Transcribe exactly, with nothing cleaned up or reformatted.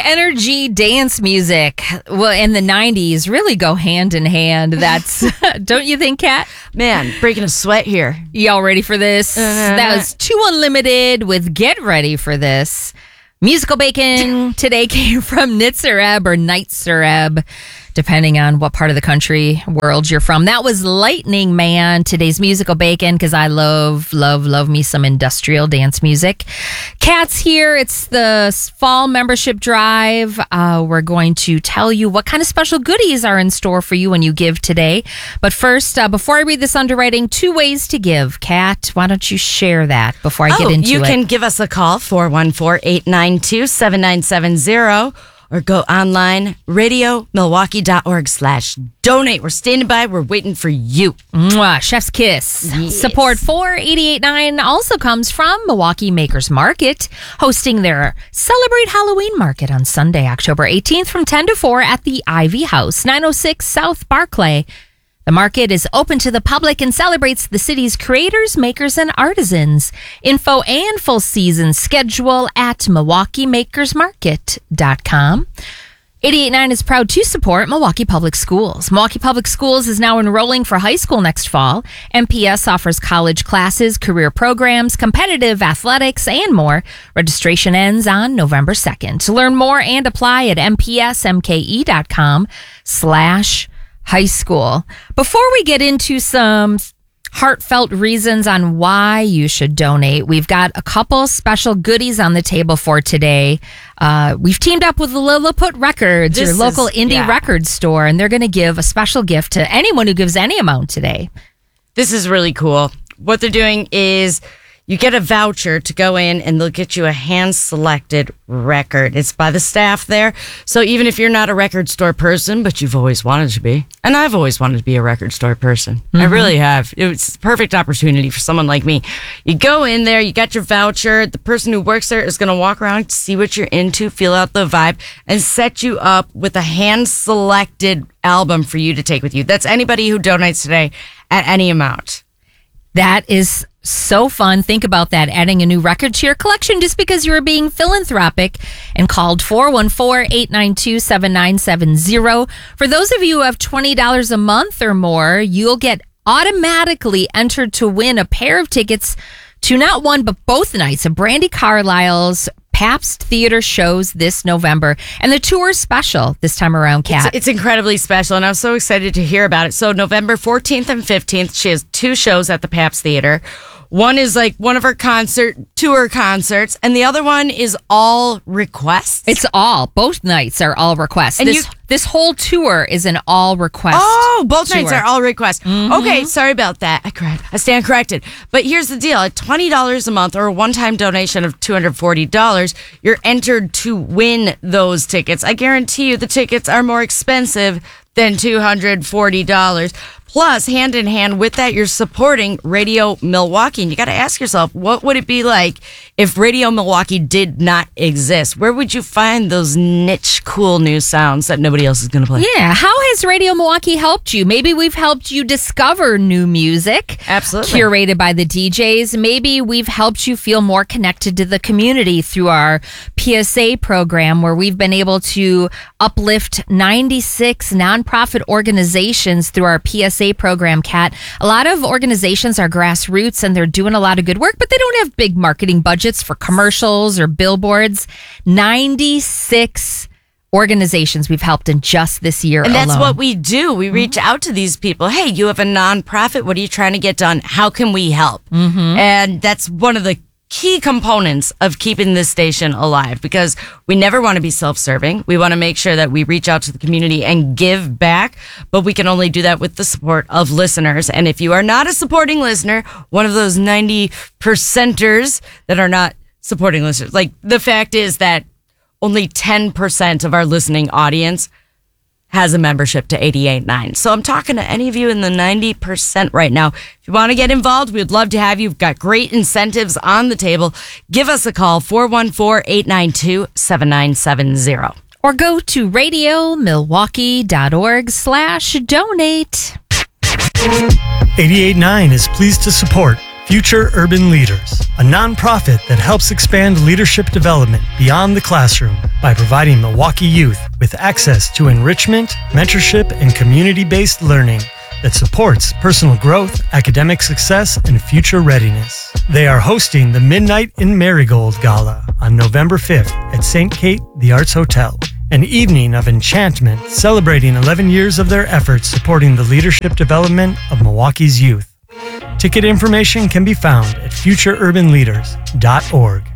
energy dance music, well, in the nineties really go hand in hand. That's, don't you think, Kat? Man, breaking a sweat here. Y'all ready for this? Uh, That was Two Unlimited with Get Ready for This. Musical bacon today came from Nitzareb or Nitzareb, depending on what part of the country, world you're from. That was Lightning Man, today's musical bacon, because I love, love, love me some industrial dance music. Kat's here. It's the fall membership drive. Uh, we're going to tell you what kind of special goodies are in store for you when you give today. But first, uh, before I read this underwriting, two ways to give. Kat, why don't you share that before I oh, get into you it? You can give us a call, four one four, eight nine two, seven nine seven zero. Or go online, radio milwaukee dot org slash donate. We're standing by. We're waiting for you. Mwah, chef's kiss. Yes. Support for eighty-eight point nine also comes from Milwaukee Makers Market, hosting their Celebrate Halloween Market on Sunday, October eighteenth from ten to four at the Ivy House, nine oh six South Barclay. The market is open to the public and celebrates the city's creators, makers, and artisans. Info and full season schedule at milwaukee makers market dot com. eighty-eight point nine is proud to support Milwaukee Public Schools. Milwaukee Public Schools is now enrolling for high school next fall. M P S offers college classes, career programs, competitive athletics, and more. Registration ends on November second. To learn more and apply at m p s m k e dot com slash high school. Before we get into some heartfelt reasons on why you should donate, we've got a couple special goodies on the table for today. Uh, we've teamed up with Lilliput Records, This your local is- indie yeah. record store, and they're going to give a special gift to anyone who gives any amount today. This is really cool. What they're doing is you get a voucher to go in and they'll get you a hand-selected record. It's by the staff there. So even if you're not a record store person, but you've always wanted to be, and I've always wanted to be a record store person. Mm-hmm. I really have. It's a perfect opportunity for someone like me. You go in there, you got your voucher. The person who works there is going to walk around, see what you're into, feel out the vibe, and set you up with a hand-selected album for you to take with you. That's anybody who donates today at any amount. That is so fun. Think about that, adding a new record to your collection just because you were being philanthropic, and called four one four, eight nine two, seven nine seven zero. For those of you who have twenty dollars a month or more, you'll get automatically entered to win a pair of tickets to not one but both nights of Brandi Carlile's Pabst Theater shows this November. And the tour special this time around, Kat. It's, it's incredibly special, and I'm so excited to hear about it. So November fourteenth and fifteenth, she has two shows at the Pabst Theater. One is like one of her concert tour concerts, and the other one is all requests. It's all. Both nights are all requests. And this, you- this whole tour is an all request. Oh, both tour. nights are all requests. Mm-hmm. Okay, sorry about that. I correct. I stand corrected. But here's the deal. At twenty dollars a month or a one-time donation of two hundred forty dollars, you're entered to win those tickets. I guarantee you the tickets are more expensive than two hundred forty dollars. Plus, hand in hand with that, you're supporting Radio Milwaukee. And you got to ask yourself, what would it be like if Radio Milwaukee did not exist? Where would you find those niche, cool new sounds that nobody else is going to play? Yeah. How has Radio Milwaukee helped you? Maybe we've helped you discover new music. Absolutely. Curated by the D Js. Maybe we've helped you feel more connected to the community through our P S A program, where we've been able to uplift ninety-six nonprofit organizations through our P S A program, Kat. A lot of organizations are grassroots and they're doing a lot of good work, but they don't have big marketing budgets for commercials or billboards. ninety-six organizations we've helped in just this year And that's alone. what we do. We reach out to these people. Hey, you have a nonprofit. What are you trying to get done? How can we help? Mm-hmm. And that's one of the key components of keeping this station alive, because we never want to be self-serving. We want to make sure that we reach out to the community and give back, but we can only do that with the support of listeners. And if you are not a supporting listener, one of those ninety percenters that are not supporting listeners, like the fact is that only ten percent of our listening audience has a membership to eighty-eight point nine. So I'm talking to any of you in the ninety percent right now. If you want to get involved, we'd love to have you. We've got great incentives on the table. Give us a call, four one four, eight nine two, seven nine seven zero. Or go to radio milwaukee dot org slash donate. eighty-eight point nine is pleased to support Future Urban Leaders, a nonprofit that helps expand leadership development beyond the classroom by providing Milwaukee youth with access to enrichment, mentorship, and community-based learning that supports personal growth, academic success, and future readiness. They are hosting the Midnight in Marigold Gala on November fifth at Saint Kate The Arts Hotel, an evening of enchantment celebrating eleven years of their efforts supporting the leadership development of Milwaukee's youth. Ticket information can be found at future urban leaders dot org.